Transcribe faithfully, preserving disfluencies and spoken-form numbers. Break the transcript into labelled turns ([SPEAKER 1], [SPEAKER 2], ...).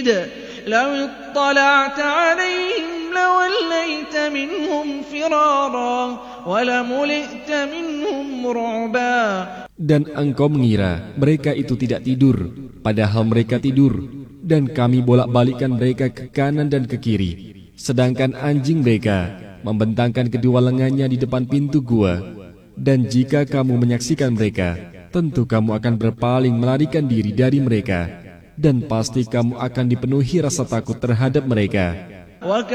[SPEAKER 1] لو اطلعت عليهم لوليت منهم فرارا ولملئت منهم رعبا.
[SPEAKER 2] Dan engkau mengira mereka itu tidak tidur, padahal mereka tidur, dan kami bolak-balikkan mereka ke kanan dan ke kiri, sedangkan anjing mereka membentangkan kedua lengannya di depan pintu gua. Dan jika kamu menyaksikan mereka, tentu kamu akan berpaling melarikan diri dari mereka, dan pasti kamu akan dipenuhi rasa takut terhadap mereka.